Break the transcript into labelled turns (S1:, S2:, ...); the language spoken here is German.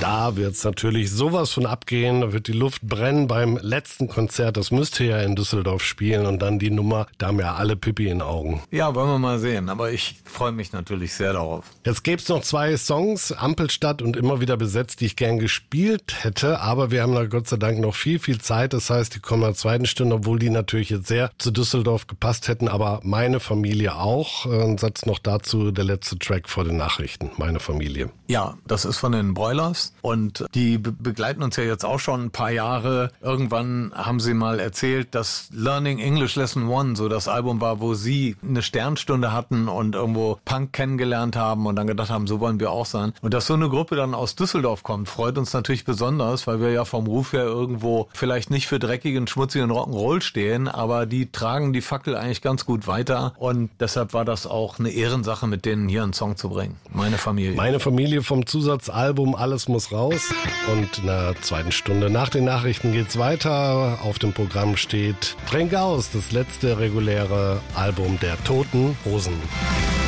S1: Da wird's natürlich sowas von abgehen, da wird die Luft brennen beim letzten Konzert. Das müsst ihr ja in Düsseldorf spielen und dann die Nummer, da haben ja alle Pipi in den Augen.
S2: Ja, wollen wir mal sehen, aber ich freue mich natürlich sehr darauf.
S1: Jetzt gäb's noch 2 Songs, Ampelstadt und Immer wieder besetzt, die ich gern gespielt hätte, aber wir haben da Gott sei Dank noch viel Zeit. Das heißt, die kommen in der zweiten Stunde, obwohl die natürlich jetzt sehr zu Düsseldorf gepasst hätten, aber meine Familie auch. Ein Satz noch dazu, der letzte Track vor den Nachrichten, meine Familie.
S2: Ja, das ist von den Broilers und die begleiten uns ja jetzt auch schon ein paar Jahre. Irgendwann haben sie mal erzählt, dass Learning English Lesson 1 so das Album war, wo sie eine Sternstunde hatten und irgendwo Punk kennengelernt haben und dann gedacht haben, so wollen wir auch sein. Und dass so eine Gruppe dann aus Düsseldorf kommt, freut uns natürlich besonders, weil wir ja vom Ruf her irgendwo vielleicht nicht für dreckigen, schmutzigen Rock'n'Roll stehen, aber die tragen die Fackel eigentlich ganz gut weiter und deshalb war das auch eine Ehrensache, mit denen hier einen Song zu bringen. Meine Familie.
S1: Meine Familie vom Zusatzalbum Alles muss raus und in der zweiten Stunde nach den Nachrichten geht's weiter. Auf dem Programm steht Tränke aus, das letzte reguläre Album der Toten Hosen.